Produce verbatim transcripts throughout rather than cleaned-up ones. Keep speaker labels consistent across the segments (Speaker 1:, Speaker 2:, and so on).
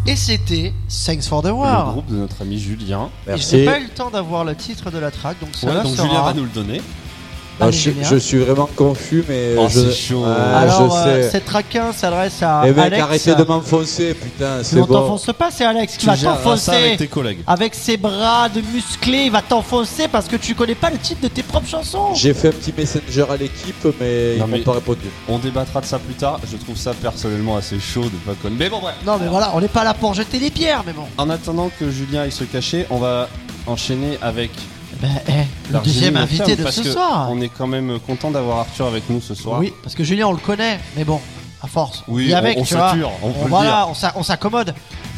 Speaker 1: Et c'était Thanks for the
Speaker 2: Le
Speaker 1: War.
Speaker 2: groupe de notre ami Julien.
Speaker 1: Et je n'ai pas eu le temps d'avoir le titre de la track, donc ça
Speaker 2: Ouais,
Speaker 1: là
Speaker 2: donc
Speaker 1: sera...
Speaker 2: Julien va nous le donner.
Speaker 3: Non, je, je suis vraiment confus, mais
Speaker 2: oh,
Speaker 3: je,
Speaker 2: c'est chaud.
Speaker 3: Ah,
Speaker 1: Alors,
Speaker 3: je
Speaker 1: euh,
Speaker 3: sais.
Speaker 1: cette track un s'adresse à
Speaker 3: Les mecs,
Speaker 1: Alex.
Speaker 3: arrêtez de m'enfoncer, putain, c'est
Speaker 1: Mais on
Speaker 3: bon.
Speaker 1: t'enfonce pas, c'est Alex qui
Speaker 2: Tu
Speaker 1: va
Speaker 2: géreras
Speaker 1: t'enfoncer
Speaker 2: ça avec tes collègues.
Speaker 1: avec ses bras de musclés. Il va t'enfoncer parce que tu connais pas le titre de tes propres chansons.
Speaker 3: J'ai fait un petit messenger à l'équipe, mais
Speaker 2: Non,
Speaker 3: ils
Speaker 2: mais-
Speaker 3: m'ont pas répondu.
Speaker 2: On débattra de ça plus tard. Je trouve ça personnellement assez chaud de pas connaître. Mais bon, bref.
Speaker 1: Non, mais voilà, on n'est pas là pour jeter les pierres, mais bon.
Speaker 2: En attendant que Julien aille se cacher, on va enchaîner avec
Speaker 1: Ben, eh, le
Speaker 2: Darjeeling
Speaker 1: deuxième
Speaker 2: Opium,
Speaker 1: invité de
Speaker 2: parce
Speaker 1: ce
Speaker 2: que
Speaker 1: soir.
Speaker 2: On est quand même content d'avoir Arthur avec nous ce soir.
Speaker 1: Oui, parce que Julien, on le connaît, mais bon, à force.
Speaker 2: Oui,
Speaker 1: vit
Speaker 2: on-
Speaker 1: avec,
Speaker 2: on
Speaker 1: tu vois.
Speaker 2: sature, on peut le
Speaker 1: voilà,
Speaker 2: dire.
Speaker 1: on s'a- on s'accommode.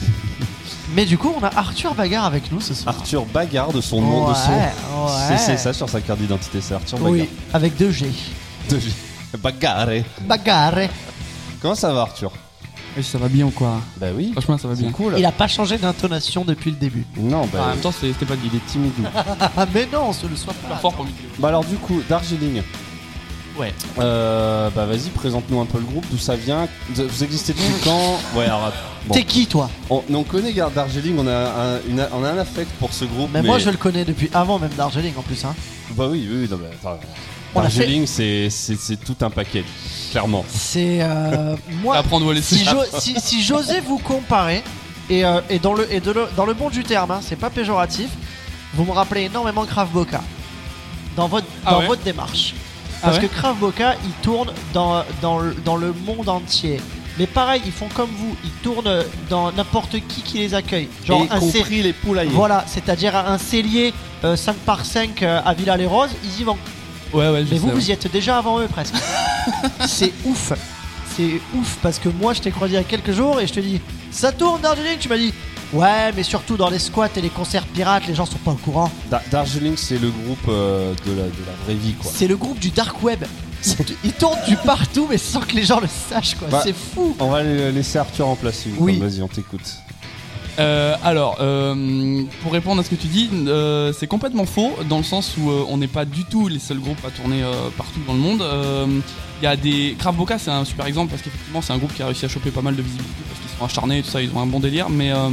Speaker 1: Mais du coup, on a Arthur Bagarre avec nous ce soir.
Speaker 2: Arthur Bagarre de son nom de son.
Speaker 1: Ouais, ouais.
Speaker 2: C'est, c'est ça sur sa carte d'identité, c'est Arthur Bagarre.
Speaker 1: Oui, avec deux G.
Speaker 2: De- Bagarre.
Speaker 1: Bagarre.
Speaker 2: Comment ça va Arthur?
Speaker 4: Oui, ça va bien quoi.
Speaker 2: Bah oui.
Speaker 4: Franchement, ça va bien.
Speaker 2: C'est cool.
Speaker 1: Il a pas changé d'intonation depuis le début.
Speaker 2: Non, bah.
Speaker 4: En même temps, c'est- c'était pas dit.
Speaker 2: il est timide.
Speaker 1: Ah, mais non, ce le soit pas.
Speaker 4: Fort pour lui.
Speaker 2: Bah alors du coup, Darjeeling.
Speaker 1: Ouais.
Speaker 2: Euh, bah vas-y, présente-nous un peu le groupe, d'où ça vient. Vous existez depuis quand? Ouais, alors bon.
Speaker 1: T'es qui, toi?
Speaker 2: On, on connaît Garde Darjeeling, on a, un, une- on a un affect pour ce groupe.
Speaker 1: Mais, moi, je le connais depuis avant même Darjeeling en plus. Hein.
Speaker 2: Bah oui, oui, non, mais attends.
Speaker 1: On a
Speaker 2: Darjeeling, c'est, c'est, c'est tout un package, clairement.
Speaker 1: C'est euh, moi.
Speaker 4: Apprendre à laisser.
Speaker 1: Si, j'o- si, si j'osais vous comparer, et, euh, et, dans, le, et de le, dans le bon du terme, hein, c'est pas péjoratif, vous me rappelez énormément Krav Boka dans votre,
Speaker 4: Ah
Speaker 1: dans
Speaker 4: ouais
Speaker 1: votre démarche.
Speaker 4: Ah
Speaker 1: Parce
Speaker 4: ouais
Speaker 1: que Krav Boka, ils tournent dans, dans, le, dans le monde entier. Mais pareil, ils font comme vous, ils tournent dans n'importe qui qui les accueille. Genre
Speaker 2: Et
Speaker 1: un
Speaker 2: compris
Speaker 1: cé-
Speaker 2: les poulaillers.
Speaker 1: Voilà, c'est-à-dire un cellier euh, cinq par cinq euh, à Villa-les-Roses, ils y vont.
Speaker 4: Ouais, ouais, je
Speaker 1: Mais vous,
Speaker 4: sais,
Speaker 1: vous
Speaker 4: ouais.
Speaker 1: y êtes déjà avant eux presque. C'est ouf. C'est ouf parce que moi je t'ai croisé il y a quelques jours et je te dis ça tourne Darjeeling, tu m'as dit ouais mais surtout dans les squats et les concerts pirates les gens sont pas au courant.
Speaker 2: Da- Darjeeling, c'est le groupe euh, de, la, de la vraie vie, quoi.
Speaker 1: C'est le groupe du dark web. Ils, ils tournent du partout mais sans que les gens le sachent quoi.
Speaker 2: Bah,
Speaker 1: C'est fou.
Speaker 2: On va le- laisser Arthur en place. une
Speaker 1: Oui.
Speaker 2: fois. Vas-y, on t'écoute.
Speaker 4: Euh, alors, euh, pour répondre à ce que tu dis, euh, c'est complètement faux dans le sens où euh, on n'est pas du tout les seuls groupes à tourner euh, partout dans le monde. Il y a des Krav Boka, c'est un super exemple parce qu'effectivement c'est un groupe qui a réussi à choper pas mal de visibilité parce qu'ils sont acharnés et tout ça, ils ont un bon délire. Mais euh,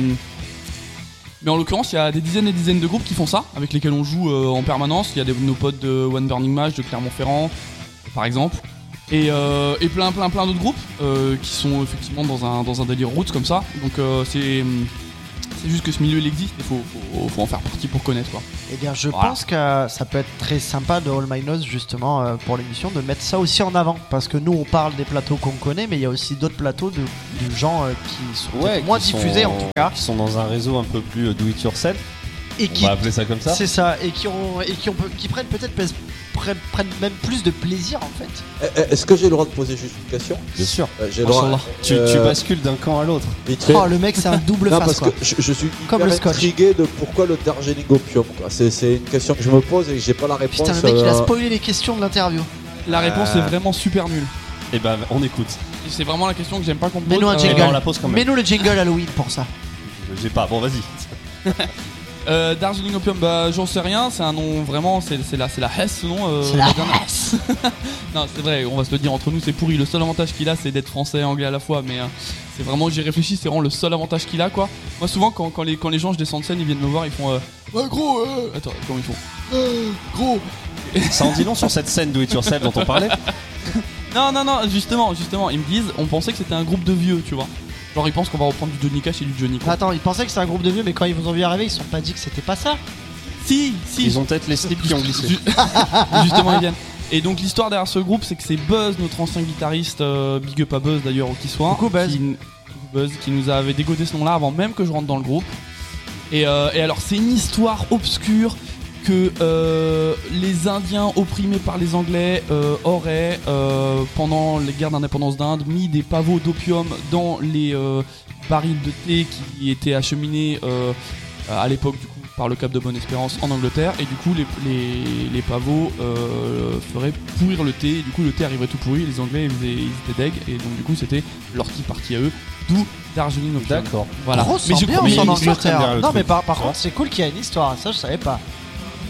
Speaker 4: mais en l'occurrence, il y a des dizaines et des dizaines de groupes qui font ça, avec lesquels on joue euh, en permanence. Il y a des, nos potes de One Burning Match, de Clermont-Ferrand, par exemple. Et, euh, et plein plein plein d'autres groupes euh, qui sont effectivement dans un, dans un délire roots comme ça. Donc euh, c'est c'est juste que ce milieu il existe, il faut, faut, faut en faire partie pour connaître quoi.
Speaker 1: Eh bien je
Speaker 4: Voilà.
Speaker 1: pense que ça peut être très sympa de All My Nose justement euh, pour l'émission de mettre ça aussi en avant parce que nous on parle des plateaux qu'on connaît mais il y a aussi d'autres plateaux de, de gens euh, qui sont peut-être moins
Speaker 2: qui
Speaker 1: diffusés
Speaker 2: sont-
Speaker 1: en tout cas
Speaker 2: Qui sont dans un réseau un peu plus euh, do it yourself.
Speaker 1: et
Speaker 2: On
Speaker 1: qui
Speaker 2: va appeler ça comme ça.
Speaker 1: c'est ça et qui ont et qui ont qui prennent peut-être pes- prennent, prennent même plus de plaisir en fait.
Speaker 3: Eh, eh, Est-ce que j'ai le droit de poser juste une question?
Speaker 2: Bien sûr.
Speaker 3: Euh, J'ai le droit.
Speaker 4: Machallah.
Speaker 2: Tu,
Speaker 3: Euh,
Speaker 2: tu bascules d'un camp à l'autre.
Speaker 3: vite fait.
Speaker 1: Oh le mec c'est un double
Speaker 3: Non,
Speaker 1: face
Speaker 3: parce
Speaker 1: quoi.
Speaker 3: que je, je suis
Speaker 1: Comme
Speaker 3: hyper
Speaker 1: le scotch.
Speaker 3: intrigué de pourquoi le Darjeeling Opium. quoi. C'est c'est une question que je me pose et que j'ai pas la réponse.
Speaker 1: Putain le mec il a
Speaker 3: euh,
Speaker 1: spoilé les questions de l'interview.
Speaker 4: La réponse
Speaker 2: Euh.
Speaker 4: est vraiment super nulle.
Speaker 2: Et ben, on écoute.
Speaker 4: Et c'est vraiment la question que j'aime pas qu'on me
Speaker 1: Mets-nous un
Speaker 4: pose. Euh,
Speaker 1: jingle.
Speaker 2: ben, on la pose quand même.
Speaker 1: Mets-nous le jingle Halloween pour ça.
Speaker 2: J'ai pas. Bon, vas-y.
Speaker 4: Euh, Darjeeling Opium, bah j'en sais rien, c'est un nom vraiment, c'est c'est la, c'est la Hesse ce nom. euh,
Speaker 1: C'est la
Speaker 4: dernière- Non, c'est vrai, on va se le dire entre nous, c'est pourri. Le seul avantage qu'il a, c'est d'être français et anglais à la fois, mais euh, c'est vraiment, j'y réfléchis, c'est vraiment le seul avantage qu'il a quoi. Moi, souvent, quand, quand, les, quand les gens, je descends de scène, ils viennent me voir, ils font euh, ouais, gros, euh... attends, comment ils font Euh, gros.
Speaker 2: Ça en dit long sur cette scène do it yourself dont on parlait.
Speaker 4: Non, non, non, justement, justement, ils me disent, on pensait que c'était un groupe de vieux, tu vois. Genre, ils pensent qu'on va reprendre du Johnny Cash et du Johnny quoi.
Speaker 1: Attends, ils pensaient que c'était un groupe de vieux mais quand ils vous ont vu arriver ils se sont pas dit que c'était pas ça.
Speaker 4: Si, si.
Speaker 2: Ils ont peut-être les slips qui ont glissé.
Speaker 4: Ju- Justement, ils viennent. Et donc l'histoire derrière ce groupe, c'est que c'est Buzz, notre ancien guitariste, euh, big up à Buzz d'ailleurs, où qu'il soit,
Speaker 1: Coucou, Buzz.
Speaker 4: Qui, coucou Buzz, qui nous avait dégoté ce nom-là avant même que je rentre dans le groupe. Et, euh, et alors c'est une histoire obscure que euh, les Indiens opprimés par les Anglais euh, auraient, euh, pendant les guerres d'indépendance d'Inde, mis des pavots d'opium dans les euh, barils de thé qui étaient acheminés euh, à l'époque du coup par le Cap de Bonne-Espérance en Angleterre, et du coup les, les, les pavots euh, feraient pourrir le thé, et du coup le thé arriverait tout pourri, les Anglais ils, faisaient- ils étaient deg, et donc du coup c'était leur petit parti à eux, d'où Darjeeling Opium.
Speaker 2: D'accord.
Speaker 4: Voilà.
Speaker 1: Grosse
Speaker 4: Mais je
Speaker 1: ambiance
Speaker 4: crois-
Speaker 2: mais il y a
Speaker 1: en
Speaker 2: une histoire quand même
Speaker 1: Angleterre.
Speaker 2: derrière le
Speaker 1: Non
Speaker 2: truc.
Speaker 1: mais par, par
Speaker 2: Tu
Speaker 1: contre
Speaker 2: vois
Speaker 1: c'est cool qu'il y a une histoire, ça je savais pas.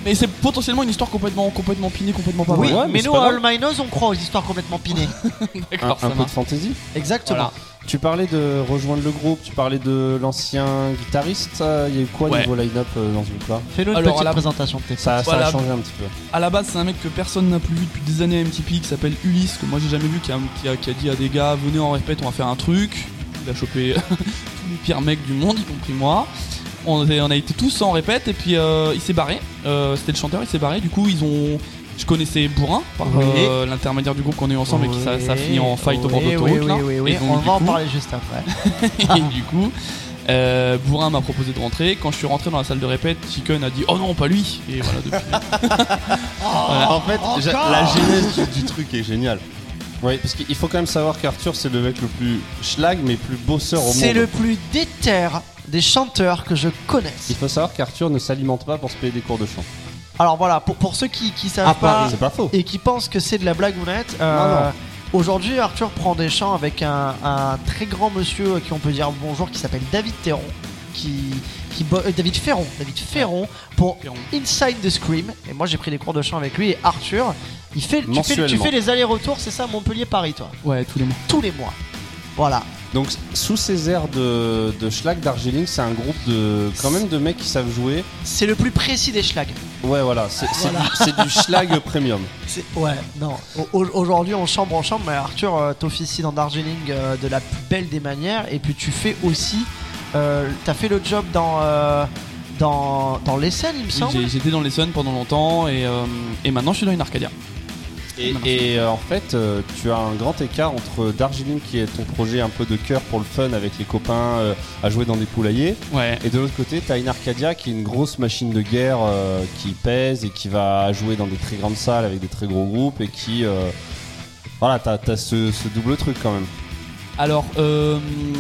Speaker 4: Mais c'est potentiellement une histoire complètement, complètement pinée, complètement pas
Speaker 1: Oui,
Speaker 4: vraie.
Speaker 2: ouais, mais
Speaker 1: mais
Speaker 2: c'est
Speaker 1: nous,
Speaker 2: pas
Speaker 1: à
Speaker 2: grave.
Speaker 1: All My Nose, on croit aux histoires complètement pinées.
Speaker 2: Un,
Speaker 4: D'accord, ça
Speaker 2: un peu de
Speaker 4: marche.
Speaker 2: fantaisie.
Speaker 1: Exactement.
Speaker 4: Voilà.
Speaker 2: Tu parlais de rejoindre le groupe, tu parlais de l'ancien guitariste. euh, Il y a eu quoi
Speaker 4: Ouais.
Speaker 2: niveau line-up euh, dans ce groupe-là?
Speaker 1: Fais-nous une
Speaker 4: Alors,
Speaker 1: petite
Speaker 4: à la-
Speaker 1: présentation de tes
Speaker 2: Ça, ça
Speaker 4: Voilà.
Speaker 2: a changé un petit peu.
Speaker 4: À la base, c'est un mec que personne n'a plus vu depuis des années à M T P qui s'appelle Ulysse, que moi j'ai jamais vu, qui a, qui a- qui a dit à des gars venez en répète, on va faire un truc. Il a chopé tous les pires mecs du monde, y compris moi. On, est- on a été tous en répète et puis euh, il s'est barré. Euh, C'était le chanteur, il s'est barré. Du coup, ils ont. Je connaissais Bourrin par
Speaker 1: Oui.
Speaker 4: euh, l'intermédiaire du groupe qu'on a eu ensemble et qui ça, ça a fini en fight au bord
Speaker 1: oui,
Speaker 4: d'autoroute.
Speaker 1: oui,
Speaker 4: là.
Speaker 1: oui, oui, oui.
Speaker 4: Et donc,
Speaker 1: On
Speaker 4: du
Speaker 1: va en
Speaker 4: coup-
Speaker 1: parler juste après.
Speaker 4: et du coup, euh, Bourrin m'a proposé de rentrer. Quand je suis rentré dans la salle de répète, Chicken a dit oh non, pas lui. Et voilà, depuis. Voilà.
Speaker 2: En fait,
Speaker 1: Encore
Speaker 2: ja- la genèse du, du truc est géniale. Oui, parce qu'il faut quand même savoir qu'Arthur, c'est le mec le plus schlag, mais plus bosseur au monde.
Speaker 1: C'est le plus déter des chanteurs que je connaisse.
Speaker 2: Il faut savoir qu'Arthur ne s'alimente pas pour se payer des cours de chant.
Speaker 1: Alors voilà, pour, pour ceux qui, qui savent
Speaker 2: À
Speaker 1: pas
Speaker 2: Paris, c'est pas faux.
Speaker 1: et qui pensent que c'est de la blagounette, euh,
Speaker 2: Non, non.
Speaker 1: aujourd'hui Arthur prend des chants avec un, un très grand monsieur à qui on peut dire bonjour qui s'appelle David Théron, qui, qui bo- euh, David Ferron, David Ferron pour
Speaker 4: Ferron.
Speaker 1: Inside the Scream. Et moi j'ai pris des cours de chant avec lui et Arthur, il fait, tu, fais, tu
Speaker 2: Mensuellement.
Speaker 1: fais les allers-retours, c'est ça, Montpellier-Paris, toi,
Speaker 4: Ouais, tous les mois.
Speaker 1: tous les mois. Voilà.
Speaker 2: Donc, sous ces airs de, de schlag Darjeeling, c'est un groupe de quand même de mecs qui savent jouer.
Speaker 1: C'est le plus précis des schlags.
Speaker 2: Ouais, voilà, c'est c'est
Speaker 1: Voilà.
Speaker 2: du, c'est du schlag premium.
Speaker 1: C'est- Ouais, non. Au- au- Aujourd'hui, on chambre en chambre, mais Arthur, euh, t'officies dans Darjeeling euh, de la plus belle des manières. Et puis, tu fais aussi. Euh, T'as fait le job dans. Euh, dans, dans l'Essonne, il me
Speaker 4: Oui,
Speaker 1: semble.
Speaker 4: j'ai- J'étais dans les Suns pendant longtemps et, euh, et maintenant je suis dans une Arcadia.
Speaker 2: Et, et, euh, en fait, euh, tu as un grand écart entre Darjeeling, qui est ton projet un peu de cœur pour le fun avec les copains euh, à jouer dans des poulaillers,
Speaker 4: Ouais.
Speaker 2: et de l'autre côté, tu as une Arcadia qui est une grosse machine de guerre euh, qui pèse et qui va jouer dans des très grandes salles avec des très gros groupes et qui. euh, voilà, t'as as ce, ce double truc quand même.
Speaker 4: Alors, euh,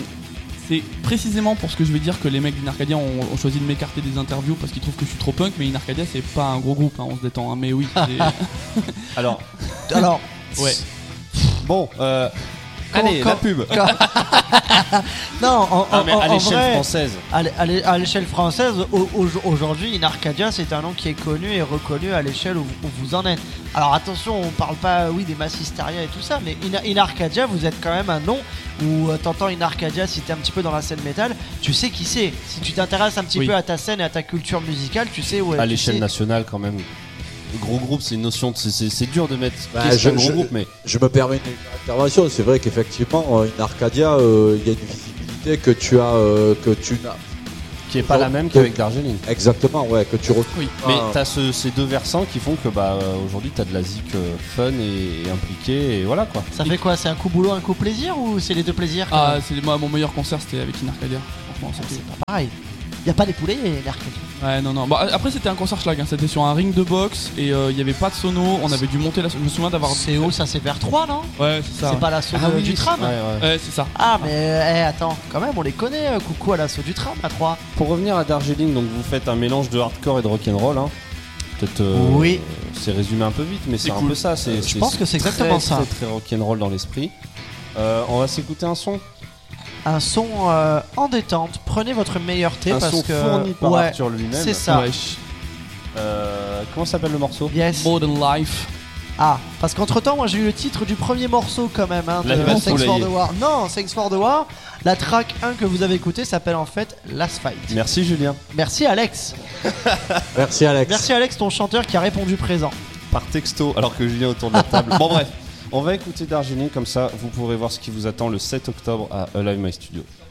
Speaker 4: c'est précisément pour ce que je vais dire que les mecs d'Inarcadia ont, ont choisi de m'écarter des interviews parce qu'ils trouvent que je suis trop punk, mais Inarcadia c'est pas un gros groupe, hein, on se détend, hein, mais oui. c'est-
Speaker 2: Alors,
Speaker 1: Alors,
Speaker 4: ouais.
Speaker 2: bon, euh,
Speaker 1: Quand-
Speaker 2: allez,
Speaker 1: quand-
Speaker 2: la pub.
Speaker 1: non, en,
Speaker 2: Ah,
Speaker 1: en-
Speaker 2: mais
Speaker 1: en-
Speaker 2: à
Speaker 1: en
Speaker 2: l'échelle
Speaker 1: vrai,
Speaker 2: française.
Speaker 1: à l'é- à l'é- à l'échelle française, au- au- aujourd'hui, Inarcadia, c'est un nom qui est connu et reconnu à l'échelle où, où vous en êtes. Alors attention, on parle pas, oui, des Mass Hysteria et tout ça, mais Ina- Inarcadia, vous êtes quand même un nom où euh, t'entends Inarcadia, si t'es un petit peu dans la scène métal, tu sais qui c'est. Si tu t'intéresses un petit
Speaker 4: Oui.
Speaker 1: peu à ta scène et à ta culture musicale, tu sais où
Speaker 2: À
Speaker 1: tu
Speaker 2: l'échelle
Speaker 1: sais-
Speaker 2: nationale, quand même. Gros groupe, c'est une notion. de- c'est- C'est c'est dur de mettre.
Speaker 3: Bah,
Speaker 2: qu'est-ce
Speaker 3: je-
Speaker 2: qu'un gros
Speaker 3: je-
Speaker 2: groupe, mais
Speaker 3: Je me permets une intervention. C'est vrai qu'effectivement, euh, une Arcadia, euh, il y a une visibilité que tu as, euh, que tu n'as.
Speaker 2: qui est pas
Speaker 3: Non,
Speaker 2: la même
Speaker 3: que-
Speaker 2: qu'avec Darjeeling.
Speaker 3: Exactement, ouais, que tu retrouves.
Speaker 4: Oui.
Speaker 2: Mais
Speaker 3: Ah.
Speaker 2: t'as ce, ces deux versants qui font que bah euh, aujourd'hui t'as de la zik euh, fun et, et impliqué et voilà quoi.
Speaker 1: Ça fait quoi? C'est un coup boulot, un coup plaisir ou c'est les deux plaisirs quand
Speaker 4: Ah,
Speaker 1: même
Speaker 4: c'est moi mon meilleur concert c'était avec Inarcadia. Franchement, c'était.
Speaker 1: C'est pas pareil. Y a pas des poulets, Inarcadia.
Speaker 4: Ouais, non, non. Bon, après, c'était un concert schlag. Hein. C'était sur un ring de boxe et euh, il y avait pas de sono. On avait dû monter la. Je me souviens d'avoir.
Speaker 1: C'est où ça? C'est vers trois, non?
Speaker 4: Ouais, c'est ça.
Speaker 1: C'est
Speaker 4: ouais.
Speaker 1: pas l'assaut
Speaker 2: Ah
Speaker 1: de-
Speaker 2: oui,
Speaker 1: du
Speaker 2: oui,
Speaker 1: tram?
Speaker 2: ouais, ouais.
Speaker 4: Ouais, c'est ça.
Speaker 1: Ah mais eh, attends, quand même on les connaît, euh, coucou à l'assaut du tram à trois.
Speaker 2: Pour revenir à Darjeeling, donc vous faites un mélange de hardcore et de rock'n'roll. Hein. Peut-être. euh,
Speaker 1: Oui.
Speaker 2: C'est résumé un peu vite, mais c'est
Speaker 4: C'est
Speaker 2: un
Speaker 4: cool.
Speaker 2: peu ça. c'est-
Speaker 1: Je pense que c'est exactement
Speaker 2: très,
Speaker 1: ça.
Speaker 2: Très très rock'n'roll dans l'esprit. Euh, on va s'écouter un son.
Speaker 1: Un son euh, en détente, prenez votre meilleur thé
Speaker 2: Un
Speaker 1: parce
Speaker 2: son
Speaker 1: que
Speaker 2: fourni par
Speaker 1: ouais,
Speaker 2: Arthur lui-même.
Speaker 1: c'est ça.
Speaker 4: Wesh.
Speaker 2: Euh, comment s'appelle le morceau?
Speaker 1: Yes.
Speaker 4: Modern Life.
Speaker 1: Ah, parce qu'entre temps moi j'ai eu le titre du premier morceau quand même hein, de
Speaker 2: Là, il va se
Speaker 1: Thanks for
Speaker 2: soulager.
Speaker 1: the War. Non, Thanks for the War. La track un que vous avez écouté s'appelle en fait Last Fight.
Speaker 2: Merci Julien.
Speaker 1: Merci Alex.
Speaker 3: Merci Alex.
Speaker 1: Merci Alex, ton chanteur qui a répondu présent.
Speaker 2: Par texto, alors que Julien est autour de la table. Bon bref, on va écouter Darjeeling, comme ça vous pourrez voir ce qui vous attend le sept octobre à Alive My Studio.